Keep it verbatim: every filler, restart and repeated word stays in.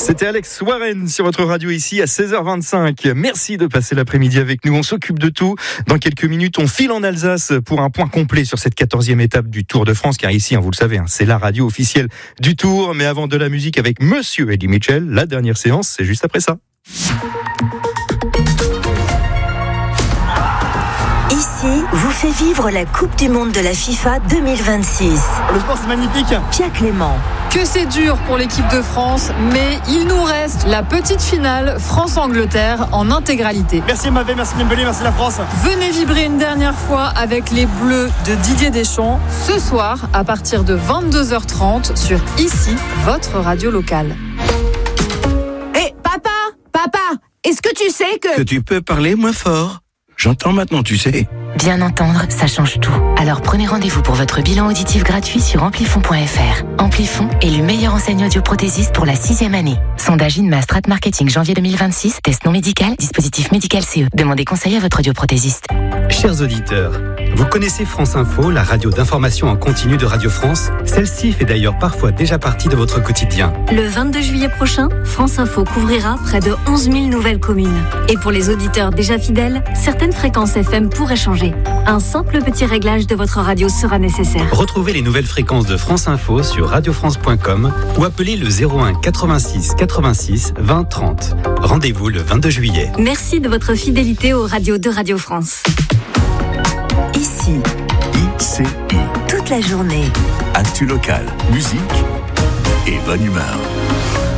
C'était Alex Warren sur votre radio ici à seize heures vingt-cinq. Merci de passer l'après-midi avec nous. On s'occupe de tout. Dans quelques minutes, on file en Alsace pour un point complet sur cette quatorzième étape du Tour de France. Car ici, hein, vous le savez, hein, c'est la radio officielle du Tour. Mais avant de la musique avec Monsieur Eddy Mitchell, la dernière séance, c'est juste après ça. Ici, vous fait vivre la Coupe du Monde de la FIFA deux mille vingt-six. Le sport, c'est magnifique. Pierre Clément. Que c'est dur pour l'équipe de France, mais il nous reste la petite finale France-Angleterre en intégralité. Merci Mavé, merci Dembélé, merci la France. Venez vibrer une dernière fois avec les Bleus de Didier Deschamps, ce soir à partir de vingt-deux heures trente sur Ici, votre radio locale. Hé, hey, papa, papa, est-ce que tu sais que... Que tu peux parler moins fort. J'entends maintenant, tu sais. Bien entendre, ça change tout. Alors prenez rendez-vous pour votre bilan auditif gratuit sur amplifon point f r. Amplifon, élu meilleur enseigne audioprothésiste pour la sixième année. Sondage INMA Strat Marketing janvier deux mille vingt-six. Test non médical, dispositif médical C E. Demandez conseil à votre audioprothésiste. Chers auditeurs, vous connaissez France Info, la radio d'information en continu de Radio France. Celle-ci fait d'ailleurs parfois déjà partie de votre quotidien. Le vingt-deux juillet prochain, France Info couvrira près de onze mille nouvelles communes. Et pour les auditeurs déjà fidèles, certaines fréquences F M pourraient changer. Un simple petit réglage de votre radio sera nécessaire. Retrouvez les nouvelles fréquences de France Info sur radio france point com ou appelez le zéro un quatre-vingt-six quatre-vingt-six vingt trente. Rendez-vous le vingt-deux juillet. Merci de votre fidélité aux radios de Radio France. Ici, I C I. toute la journée. Actu locale, musique et bonne humeur.